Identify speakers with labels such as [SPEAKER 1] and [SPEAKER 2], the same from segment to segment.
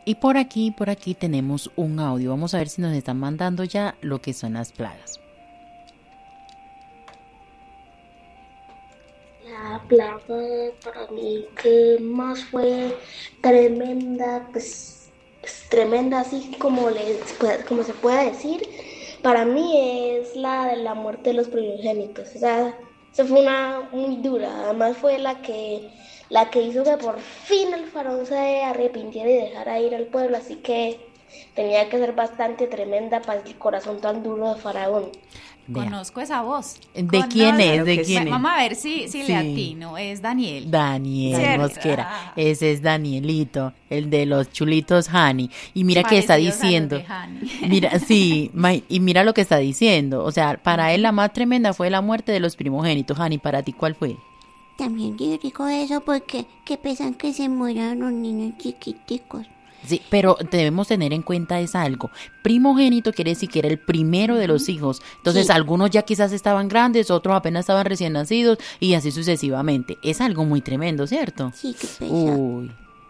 [SPEAKER 1] Y por aquí tenemos un audio. Vamos a ver si nos están mandando ya lo que son las plagas.
[SPEAKER 2] La plaga para mí que más fue tremenda, pues tremenda así como como se puede decir, para mí es la de la muerte de los primogénitos. O sea, esa fue una muy dura. Además fue la que hizo que por fin el faraón se arrepintiera y dejara ir al pueblo, así que tenía que ser bastante tremenda para el corazón tan duro de faraón.
[SPEAKER 1] Vea.
[SPEAKER 3] Conozco esa voz.
[SPEAKER 1] ¿De quién es? ¿De quién es?
[SPEAKER 3] Vamos a ver si le atino. Es Daniel.
[SPEAKER 1] Daniel
[SPEAKER 3] ¿cierto?
[SPEAKER 1] Mosquera. Ese es Danielito, el de los chulitos Hani. Y mira que está diciendo. Mira, sí, y mira lo que está diciendo. O sea, para él la más tremenda fue la muerte de los primogénitos. Hani, ¿para ti cuál fue?
[SPEAKER 4] También digo eso porque que pesan que se mueran los niños chiquiticos.
[SPEAKER 1] Sí, pero debemos tener en cuenta es algo. Primogénito quiere decir que era el primero de los hijos. Entonces, algunos ya quizás estaban grandes, otros apenas estaban recién nacidos y así sucesivamente. Es algo muy tremendo, ¿cierto?
[SPEAKER 4] Sí, qué pesado.
[SPEAKER 1] Uy.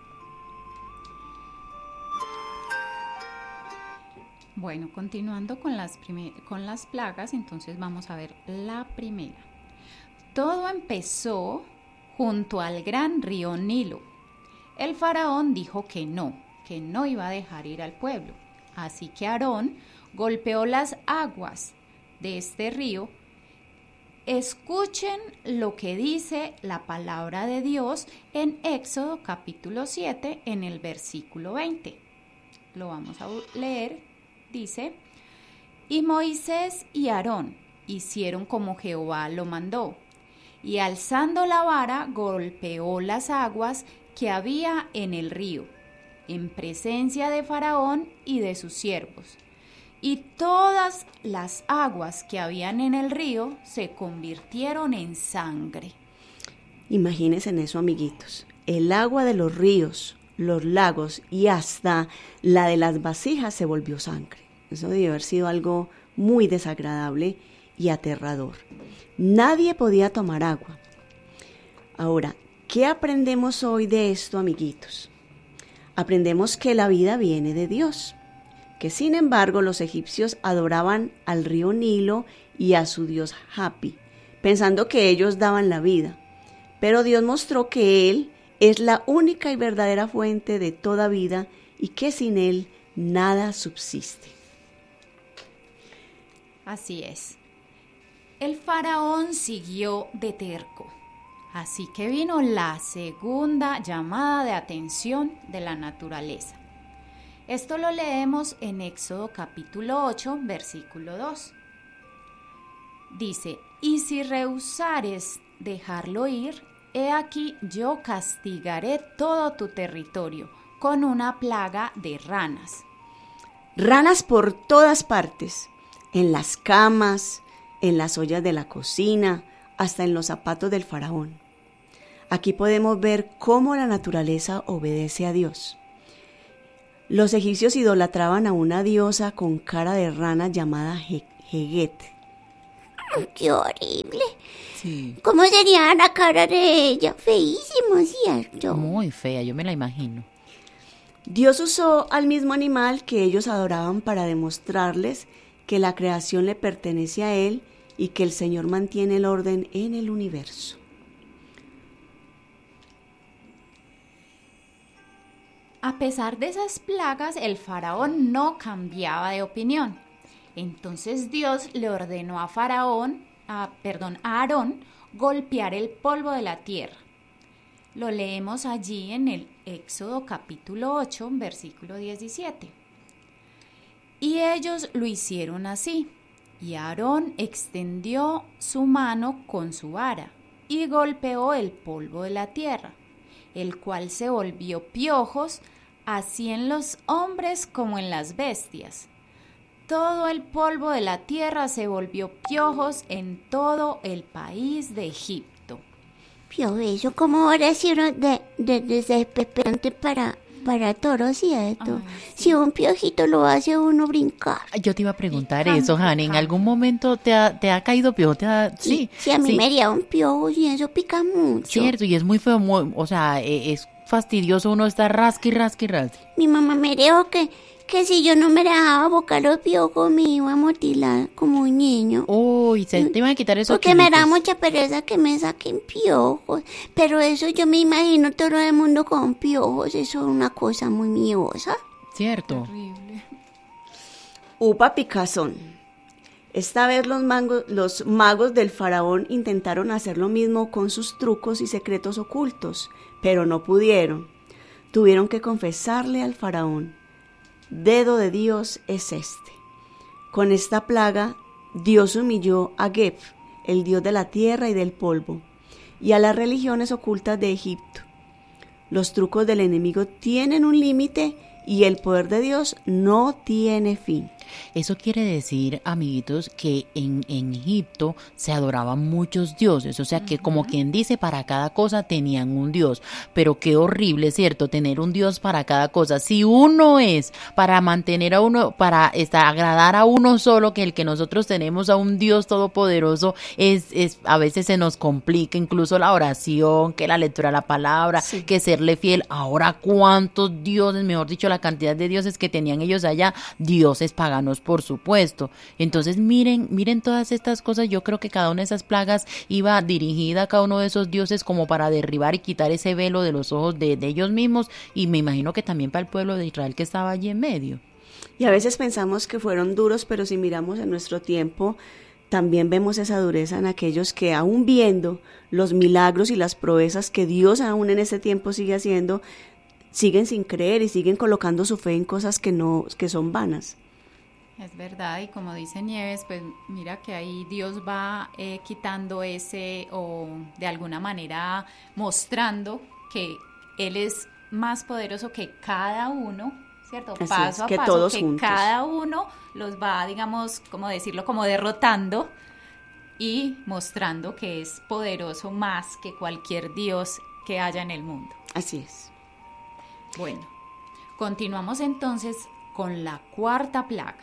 [SPEAKER 3] Bueno, continuando con las plagas, entonces vamos a ver la primera. Todo empezó junto al gran río Nilo. El faraón dijo que no iba a dejar ir al pueblo. Así que Aarón golpeó las aguas de este río. Escuchen lo que dice la palabra de Dios en Éxodo capítulo 7 en el versículo 20. Lo vamos a leer. Dice: y Moisés y Aarón hicieron como Jehová lo mandó, y alzando la vara golpeó las aguas que había en el río, en presencia de Faraón y de sus siervos. Y todas las aguas que habían en el río se convirtieron en sangre.
[SPEAKER 5] Imagínense en eso, amiguitos. El agua de los ríos, los lagos y hasta la de las vasijas se volvió sangre. Eso debió haber sido algo muy desagradable y aterrador. Nadie podía tomar agua. Ahora, ¿qué aprendemos hoy de esto, amiguitos? Aprendemos que la vida viene de Dios, que sin embargo los egipcios adoraban al río Nilo y a su dios Hapi, pensando que ellos daban la vida. Pero Dios mostró que Él es la única y verdadera fuente de toda vida y que sin Él nada subsiste.
[SPEAKER 3] Así es. El faraón siguió de terco. Así que vino la segunda llamada de atención de la naturaleza. Esto lo leemos en Éxodo capítulo 8, versículo 2. Dice: y si rehusares dejarlo ir, he aquí yo castigaré todo tu territorio con una plaga de ranas.
[SPEAKER 5] Ranas por todas partes, en las camas, en las ollas de la cocina, hasta en los zapatos del faraón. Aquí podemos ver cómo la naturaleza obedece a Dios. Los egipcios idolatraban a una diosa con cara de rana llamada Heget.
[SPEAKER 4] ¡Qué horrible!
[SPEAKER 1] Sí.
[SPEAKER 4] ¿Cómo sería la cara de ella? Feísimo, ¿cierto?
[SPEAKER 1] Muy fea, yo me la imagino.
[SPEAKER 5] Dios usó al mismo animal que ellos adoraban para demostrarles que la creación le pertenece a Él y que el Señor mantiene el orden en el universo.
[SPEAKER 3] A pesar de esas plagas, el faraón no cambiaba de opinión. Entonces Dios le ordenó a Aarón golpear el polvo de la tierra. Lo leemos allí en el Éxodo capítulo 8, versículo 17. Y ellos lo hicieron así, y Aarón extendió su mano con su vara y golpeó el polvo de la tierra, el cual se volvió piojos, así en los hombres como en las bestias. Todo el polvo de la tierra se volvió piojos en todo el país de Egipto.
[SPEAKER 4] Pero eso como oración de desesperante para toros, ¿cierto?
[SPEAKER 3] Ay, sí.
[SPEAKER 4] Si un piojito lo hace uno brincar.
[SPEAKER 1] Yo te iba a preguntar eso, Jane. ¿En algún momento te ha caído piojo? Sí,
[SPEAKER 4] Sí, a mí me haría un piojo y eso pica mucho.
[SPEAKER 1] Cierto, y es muy feo, o sea, es fastidioso uno estar rasque.
[SPEAKER 4] Mi mamá me dijo que si yo no me dejaba bocar los piojos me iba a mutilar como un niño.
[SPEAKER 1] Uy, se te iban a quitar esos
[SPEAKER 4] Porque me da
[SPEAKER 1] chulitos.
[SPEAKER 4] mucha pereza que me saquen piojos. Pero eso yo me imagino todo el mundo con piojos. Eso es una cosa muy miedosa.
[SPEAKER 1] Cierto.
[SPEAKER 3] Horrible.
[SPEAKER 5] Upa picazón. Esta vez los magos del faraón intentaron hacer lo mismo con sus trucos y secretos ocultos, pero no pudieron. Tuvieron que confesarle al faraón: dedo de Dios es este. Con esta plaga, Dios humilló a Geb, el dios de la tierra y del polvo, y a las religiones ocultas de Egipto. Los trucos del enemigo tienen un límite y el poder de Dios no tiene fin.
[SPEAKER 1] Eso quiere decir, amiguitos, que en Egipto se adoraban muchos dioses, o sea que como quien dice, para cada cosa tenían un dios, pero qué horrible, ¿cierto? Tener un dios para cada cosa. Si uno es para mantener a uno, para agradar a uno solo, que el que nosotros tenemos a un Dios todopoderoso, es a veces se nos complica incluso la oración, que la lectura de la palabra,
[SPEAKER 5] Sí.
[SPEAKER 1] que serle fiel. Ahora, ¿cuántos dioses, mejor dicho, la cantidad de dioses que tenían ellos allá? Dioses paganos, por supuesto. Entonces miren todas estas cosas. Yo creo que cada una de esas plagas iba dirigida a cada uno de esos dioses como para derribar y quitar ese velo de los ojos de ellos mismos, y me imagino que también para el pueblo de Israel que estaba allí en medio.
[SPEAKER 5] Y a veces pensamos que fueron duros, pero si miramos en nuestro tiempo, también vemos esa dureza en aquellos que, aún viendo los milagros y las proezas que Dios aún en este tiempo sigue haciendo, siguen sin creer y siguen colocando su fe en cosas que son vanas.
[SPEAKER 3] Es verdad, y como dice Nieves, pues mira que ahí Dios va quitando ese, o de alguna manera mostrando que Él es más poderoso que cada uno, ¿cierto?
[SPEAKER 5] Así
[SPEAKER 3] Paso
[SPEAKER 5] es,
[SPEAKER 3] a
[SPEAKER 5] que
[SPEAKER 3] paso,
[SPEAKER 5] todos
[SPEAKER 3] que
[SPEAKER 5] juntos.
[SPEAKER 3] cada uno los va, digamos, como decirlo, como derrotando y mostrando que es poderoso más que cualquier Dios que haya en el mundo.
[SPEAKER 5] Así es.
[SPEAKER 3] Bueno, continuamos entonces con la cuarta plaga.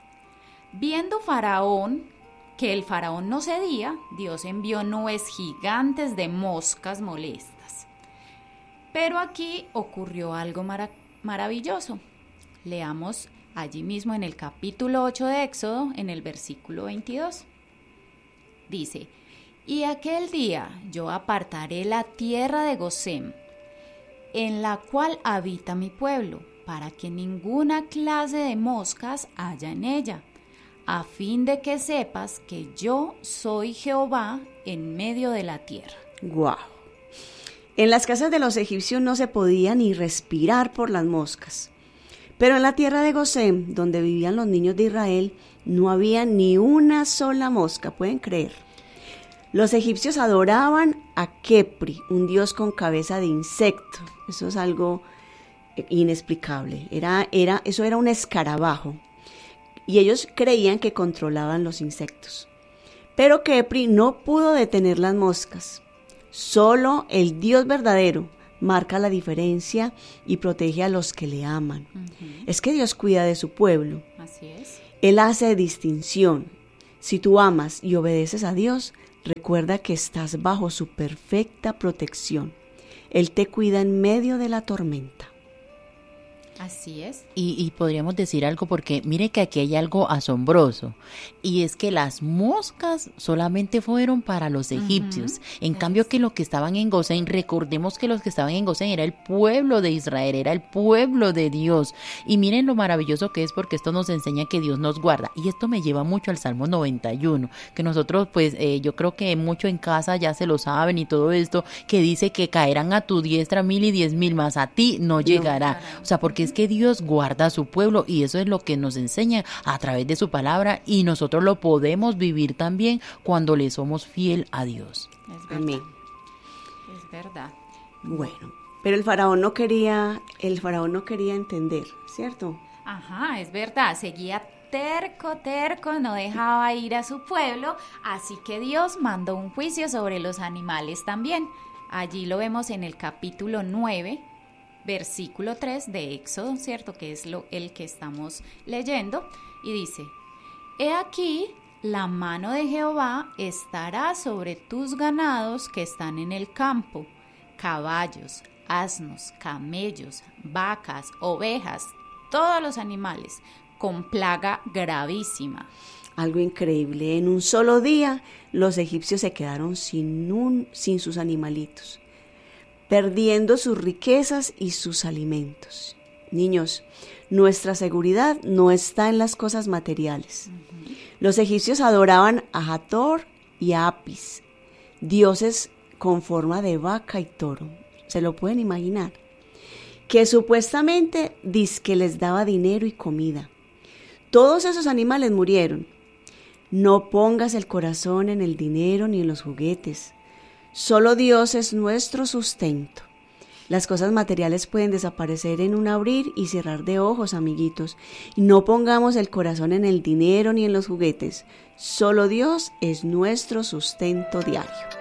[SPEAKER 3] Viendo Faraón que el faraón no cedía, Dios envió nubes gigantes de moscas molestas. Pero aquí ocurrió algo maravilloso. Leamos allí mismo en el capítulo 8 de Éxodo, en el versículo 22. Dice: y aquel día yo apartaré la tierra de Gosén, en la cual habita mi pueblo, para que ninguna clase de moscas haya en ella, a fin de que sepas que yo soy Jehová en medio de la tierra.
[SPEAKER 5] ¡Guau! En las casas de los egipcios no se podía ni respirar por las moscas. Pero en la tierra de Gosén, donde vivían los niños de Israel, no había ni una sola mosca, ¿pueden creer? Los egipcios adoraban a Kepri, un dios con cabeza de insecto. Eso es algo inexplicable. Eso era un escarabajo. Y ellos creían que controlaban los insectos. Pero Kepri no pudo detener las moscas. Solo el Dios verdadero marca la diferencia y protege a los que le aman. Es que Dios cuida de su pueblo.
[SPEAKER 3] Así es.
[SPEAKER 5] Él hace distinción. Si tú amas y obedeces a Dios, recuerda que estás bajo su perfecta protección. Él te cuida en medio de la tormenta.
[SPEAKER 3] Así es.
[SPEAKER 1] Y podríamos decir algo, porque mire que aquí hay algo asombroso, y es que las moscas solamente fueron para los egipcios. En cambio que los que estaban en Gosén, recordemos que los que estaban en Gosén era el pueblo de Israel, era el pueblo de Dios. Y miren lo maravilloso que es, porque esto nos enseña que Dios nos guarda. Y esto me lleva mucho al Salmo 91, que nosotros pues yo creo que mucho en casa ya se lo saben y todo esto, que dice que caerán a tu diestra 1,000 y 10,000, mas a ti no llegará. O sea, porque es que Dios guarda a su pueblo, y eso es lo que nos enseña a través de su palabra, y nosotros lo podemos vivir también cuando le somos fiel a Dios.
[SPEAKER 3] Es verdad.
[SPEAKER 5] Amén.
[SPEAKER 3] Es verdad.
[SPEAKER 5] Bueno, pero el faraón no quería entender, ¿cierto?
[SPEAKER 3] Ajá, es verdad. Seguía terco, no dejaba ir a su pueblo, así que Dios mandó un juicio sobre los animales también. Allí lo vemos en el capítulo 9, versículo 3 de Éxodo, ¿cierto? Que es el que estamos leyendo, y dice: he aquí, la mano de Jehová estará sobre tus ganados que están en el campo, caballos, asnos, camellos, vacas, ovejas, todos los animales, con plaga gravísima.
[SPEAKER 5] Algo increíble, en un solo día los egipcios se quedaron sin sus animalitos, perdiendo sus riquezas y sus alimentos. Niños, nuestra seguridad no está en las cosas materiales. Los egipcios adoraban a Hathor y a Apis, dioses con forma de vaca y toro. ¿Se lo pueden imaginar? Que supuestamente dizque les daba dinero y comida. Todos esos animales murieron. No pongas el corazón en el dinero ni en los juguetes. Solo Dios es nuestro sustento. Las cosas materiales pueden desaparecer en un abrir y cerrar de ojos, amiguitos. Y no pongamos el corazón en el dinero ni en los juguetes. Solo Dios es nuestro sustento diario.